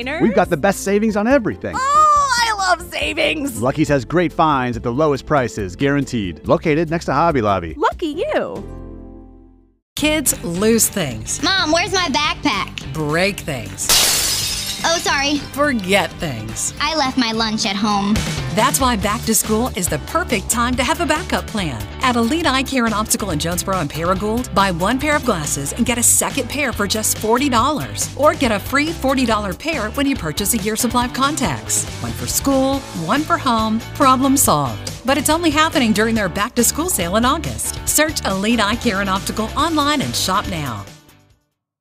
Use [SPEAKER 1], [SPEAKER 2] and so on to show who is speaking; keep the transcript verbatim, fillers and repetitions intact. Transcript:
[SPEAKER 1] trainers.
[SPEAKER 2] We've got the best savings on everything.
[SPEAKER 1] Oh, I love savings.
[SPEAKER 2] Lucky's has great finds at the lowest prices, guaranteed. Located next to Hobby Lobby.
[SPEAKER 1] Lucky you.
[SPEAKER 3] Kids lose things.
[SPEAKER 4] Mom, where's my backpack?
[SPEAKER 3] Break things.
[SPEAKER 4] Oh, sorry.
[SPEAKER 3] Forget things.
[SPEAKER 4] I left my lunch at home.
[SPEAKER 3] That's why back to school is the perfect time to have a backup plan. At Elite Eye Care and Optical in Jonesboro and Paragould, buy one pair of glasses and get a second pair for just forty dollars. Or get a free forty dollar pair when you purchase a year supply of contacts. One for school, one for home. Problem solved. But it's only happening during their back to school sale in August. Search Elite Eye Care and Optical online and shop now.